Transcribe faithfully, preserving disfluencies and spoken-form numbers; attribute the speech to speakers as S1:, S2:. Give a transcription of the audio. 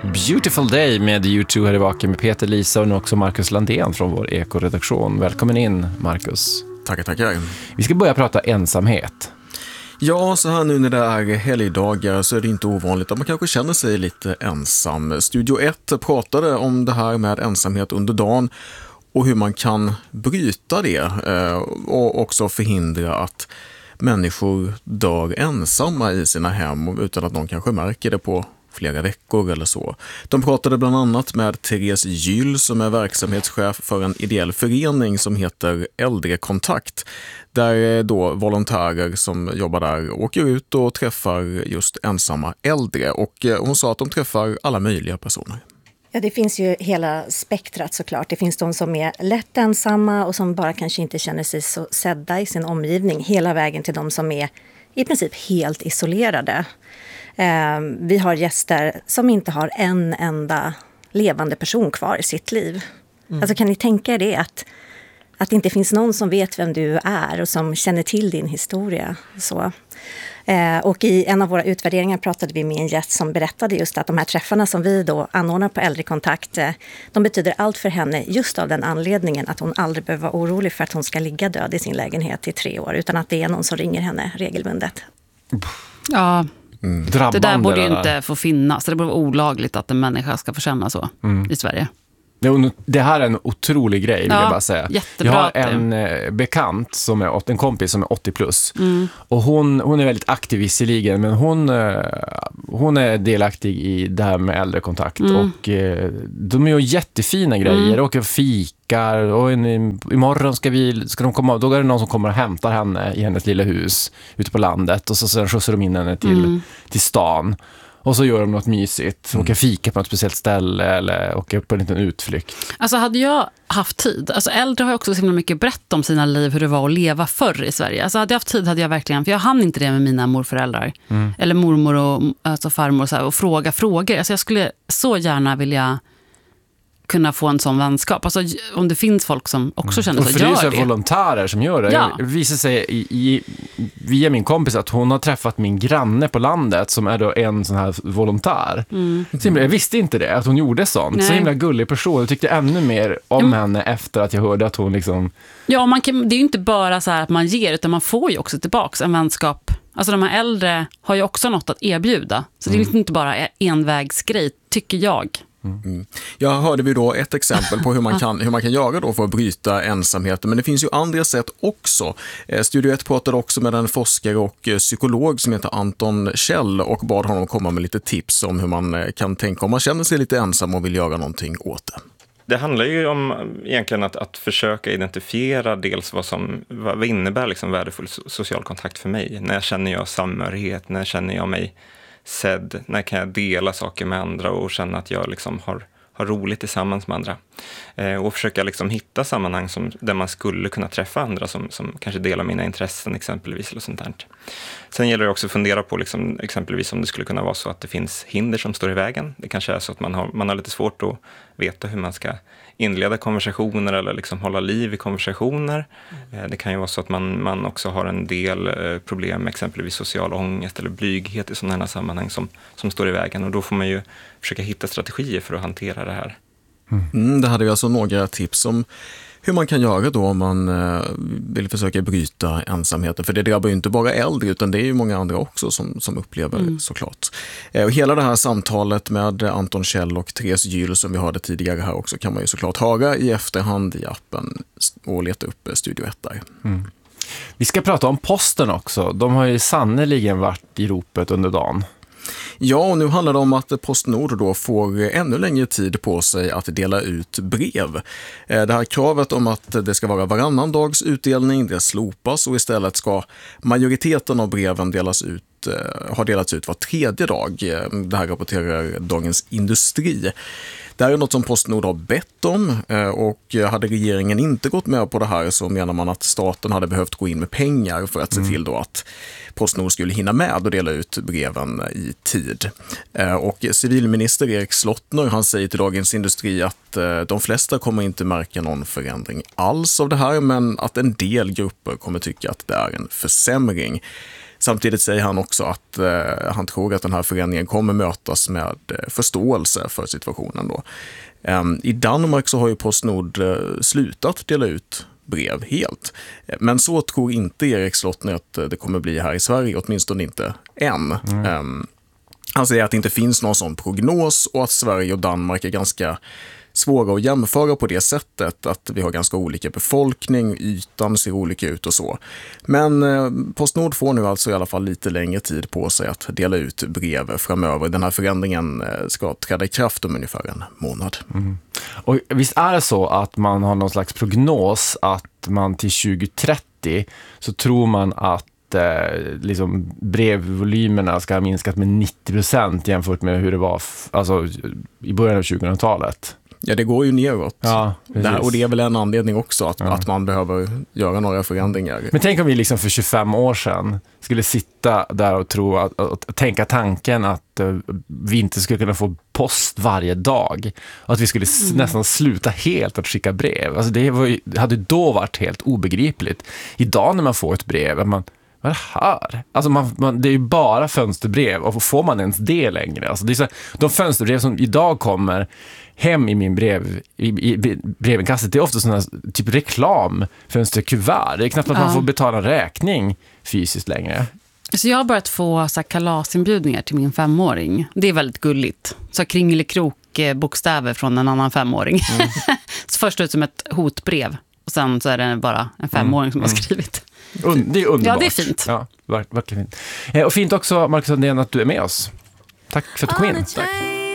S1: Beautiful Day med U två här i vaken med Peter, Lisa och nu också Marcus Landén från vår ekoredaktion. Välkommen in, Marcus.
S2: Tackar, tackar.
S1: Vi ska börja prata ensamhet.
S2: Ja, så här nu när det är helgdagar så är det inte ovanligt att man kanske känner sig lite ensam. Studio ett pratade om det här med ensamhet under dagen och hur man kan bryta det och också förhindra att människor dör ensamma i sina hem utan att någon kanske märker det på flera veckor eller så. De pratade bland annat med Therese Gyll som är verksamhetschef för en ideell förening som heter Äldrekontakt. Där då volontärer som jobbar där åker ut och träffar just ensamma äldre. Och hon sa att de träffar alla möjliga personer.
S3: Ja, det finns ju hela spektrat såklart. Det finns de som är lätt ensamma och som bara kanske inte känner sig så sedda i sin omgivning. Hela vägen till de som är i princip helt isolerade. Eh, vi har gäster som inte har en enda levande person kvar i sitt liv. Mm. Alltså kan ni tänka er det att, att det inte finns någon som vet vem du är och som känner till din historia. Så. Eh, och i en av våra utvärderingar pratade vi med en gäst som berättade just att de här träffarna som vi då anordnar på Äldrekontakt, eh, de betyder allt för henne just av den anledningen att hon aldrig behöver vara orolig för att hon ska ligga död i sin lägenhet i tre år utan att det är någon som ringer henne regelbundet.
S4: Ja,
S1: Mm.
S4: det där borde ju inte få finnas. Det borde vara olagligt att en människa ska få känna så mm. i Sverige.
S1: Det här är en otrolig grej, vill
S4: ja,
S1: jag bara säga.
S4: Jättebra.
S1: Jag har en eh, bekant, som är en kompis som är åttio plus. Mm. Och hon, hon är väldigt aktiv visserligen, men hon, eh, hon är delaktig i det här med äldrekontakt. Mm. Och eh, de gör jättefina grejer. Mm. Åker och fikar. Och in, imorgon ska, vi, ska de komma, då är det någon som kommer och hämtar henne i hennes lilla hus ute på landet. Och så sen skjutsar de in henne till, mm. till stan. Och så gör de något mysigt. Mm. Åker fika på ett speciellt ställe eller åker på en liten utflykt.
S4: Alltså hade jag haft tid. Alltså äldre har ju också så himla mycket berättat om sina liv, hur det var att leva förr i Sverige. Alltså hade jag haft tid hade jag verkligen, för jag hann inte det med mina morföräldrar. Mm. Eller mormor och alltså farmor och, så här, och fråga frågor. Alltså jag skulle så gärna vilja kunna få en sån vänskap. Alltså om det finns folk som också känner så,
S1: och för
S4: gör
S1: det. Är
S4: det.
S1: Volontärer som gör det.
S4: Ja.
S1: Det visar sig i, i, via min kompis att hon har träffat min granne på landet som är då en sån här volontär. Mm. Så jag visste inte det, att hon gjorde sånt. Nej. Så himla gullig person. Jag tyckte ännu mer om mm. henne efter att jag hörde att hon liksom...
S4: Ja, man kan, det är ju inte bara så här att man ger, utan man får ju också tillbaka en vänskap. Alltså de här äldre har ju också något att erbjuda. Så mm. det är inte bara envägsgrej, tycker jag.
S2: Mm. Jag hörde vi då ett exempel på hur man kan, hur man kan göra då för att bryta ensamheten, men det finns ju andra sätt också. Studio ett pratade också med en forskare och psykolog som heter Anton Kjell och bad honom komma med lite tips om hur man kan tänka om man känner sig lite ensam och vill göra någonting åt det.
S5: Det handlar ju om egentligen att, att försöka identifiera dels vad som vad innebär liksom värdefull social kontakt för mig. När känner jag samhörighet, när känner jag mig sedd, när kan jag dela saker med andra och känna att jag liksom har, har roligt tillsammans med andra. Eh, och försöka liksom hitta sammanhang som, där man skulle kunna träffa andra som, som kanske delar mina intressen exempelvis. Eller sånt där. Sen gäller det också att fundera på liksom, exempelvis om det skulle kunna vara så att det finns hinder som står i vägen. Det kanske är så att man har, man har lite svårt att veta hur man ska inleda konversationer eller liksom hålla liv i konversationer. Mm. Det kan ju vara så att man, man också har en del problem med exempelvis social ångest eller blyghet i sådana här sammanhang som, som står i vägen. Och då får man ju försöka hitta strategier för att hantera det här.
S2: Mm. Mm, det hade vi alltså några tips om hur man kan göra då om man eh, vill försöka bryta ensamheten. För det drabbar ju inte bara äldre utan det är ju många andra också som, som upplever mm. såklart. Eh, och hela det här samtalet med Anton Kjell och Therese Gyll som vi hörde tidigare här också kan man ju såklart höra i efterhand i appen och leta upp Studio ett där. Mm.
S1: Vi ska prata om posten också. De har ju sannoliken varit i ropet under dagen.
S2: Ja, och nu handlar det om att PostNord då får ännu längre tid på sig att dela ut brev. Det här kravet om att det ska vara varannan dags utdelning, det slopas och istället ska majoriteten av breven delas ut, har delats ut var tredje dag. Det här rapporterar Dagens Industri. Det här är något som PostNord har bett om och hade regeringen inte gått med på det här så menar man att staten hade behövt gå in med pengar för att se till då att PostNord skulle hinna med och dela ut breven i tid. Och civilminister Erik Slottner han säger till Dagens Industri att de flesta kommer inte märka någon förändring alls av det här men att en del grupper kommer tycka att det är en försämring. Samtidigt säger han också att eh, han tror att den här förändringen kommer mötas med eh, förståelse för situationen då. Eh, I Danmark så har ju PostNord eh, slutat dela ut brev helt. Men så tror inte Erik Slottner att det kommer bli här i Sverige, åtminstone inte än. Mm. Um, han säger att det inte finns någon sån prognos och att Sverige och Danmark är ganska svåra att jämföra på det sättet, att vi har ganska olika befolkning, ytan ser olika ut och så. Men eh, PostNord får nu alltså i alla fall lite längre tid på sig att dela ut brev framöver. Den här förändringen eh, ska träda i kraft om ungefär en månad.
S1: Mm. Och visst är det så att man har någon slags prognos att man till tjugo trettio så tror man att eh, liksom brevvolymerna ska ha minskat med nittio procent jämfört med hur det var f- alltså, i början av tjugohundratalet.
S2: Ja, det går ju neråt.
S1: Ja,
S2: Där, och det är väl en anledning också att, ja. att man behöver göra några förändringar.
S1: Men tänk om vi liksom för tjugofem år sedan skulle sitta där och tro att, att, att tänka tanken att uh, vi inte skulle kunna få post varje dag. Och att vi skulle s- mm. nästan sluta helt att skicka brev. Alltså det, var ju, det hade då varit helt obegripligt. Idag när man får ett brev, att man vad är det här? Alltså man, man, det är ju bara fönsterbrev och får man ens det längre? Alltså det är så, de fönsterbrev som idag kommer hem i min brev i, i brevinkastet, det är ofta sådana typ reklam fönsterkuvert. Det är knappt att ja. man får betala räkning fysiskt längre.
S4: Så jag har börjat få så här, kalasinbjudningar till min femåring. Det är väldigt gulligt. Så kringelikrok eh, bokstäver från en annan femåring. Mm. Så först ut som ett hotbrev och sen så är det bara en femåring mm. som har skrivit.
S1: Un- det är underbart.
S4: Ja, det är fint.
S1: Ja, verkligen fint. Eh, och fint också, Marcus Sandén, att du är med oss. Tack för att du kom in.
S4: Tack.